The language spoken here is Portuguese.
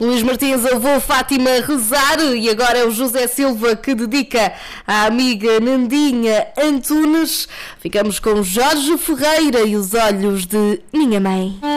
Luís Martins, avô Fátima rezar, e agora é o José Silva que dedica à amiga Nandinha Antunes. Ficamos com Jorge Ferreira e os olhos de minha mãe.